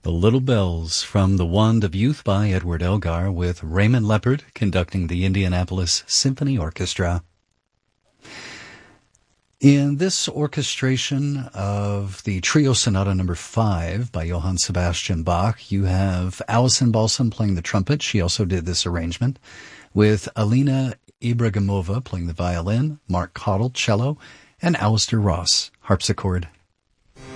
The Little Bells from The Wand of Youth by Edward Elgar, with Raymond Leppard conducting the Indianapolis Symphony Orchestra. In this orchestration of the Trio Sonata No. 5 by Johann Sebastian Bach, you have Alison Balsam playing the trumpet. She also did this arrangement, with Alina Ibragimova playing the violin, Mark Cottle, cello, and Alistair Ross, harpsichord